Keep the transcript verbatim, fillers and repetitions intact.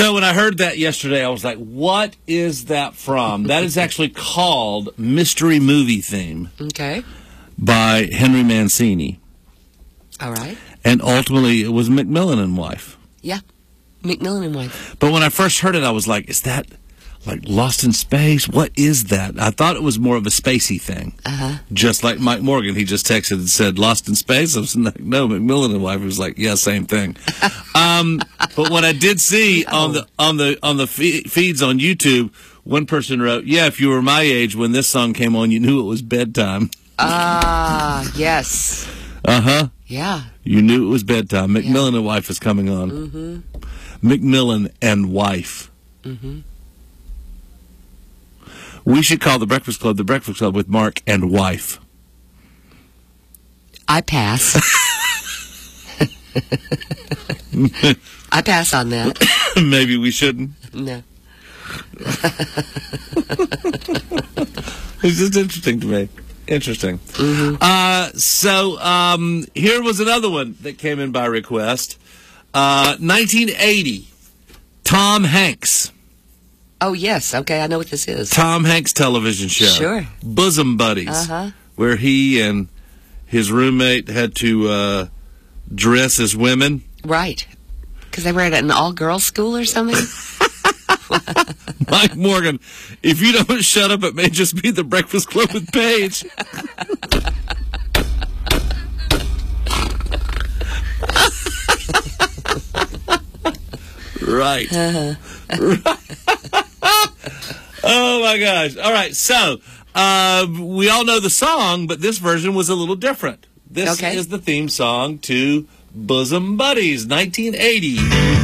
So when I heard that yesterday, I was like, what is that from? That is actually called Mystery Movie Theme. Okay. By Henry Mancini. All right. And ultimately, it was McMillan and Wife. Yeah. McMillan and Wife. But when I first heard it, I was like, is that like Lost in Space? What is that? I thought it was more of a spacey thing. Uh-huh. Just like Mike Morgan. He just texted and said, Lost in Space? I was like, no, McMillan and Wife. He was like, yeah, same thing. um, but what I did see oh. on the on the, on the fe- feeds on YouTube, one person wrote, yeah, if you were my age when this song came on, you knew it was bedtime. Ah, uh, yes. Uh-huh. Yeah. You knew it was bedtime. McMillan yeah. and Wife is coming on. Mm-hmm. McMillan and Wife. Mm-hmm. We should call the Breakfast Club the Breakfast Club with Mark and Wife. I pass. I pass on that. Maybe we shouldn't. No. It's just interesting to me. Interesting. Mm-hmm. Uh, so um, here was another one that came in by request. Uh, nineteen eighty, Tom Hanks. Oh, yes. Okay, I know what this is. Tom Hanks television show. Sure. Bosom Buddies. Uh-huh. Where he and his roommate had to uh, dress as women. Right. Because they were at an all-girls school or something? Mike Morgan, if you don't shut up, it may just be the Breakfast Club with Paige. Right. Uh-huh. Oh, my gosh. All right, so uh, we all know the song, but this version was a little different. This okay. is the theme song to Bosom Buddies, nineteen eighty.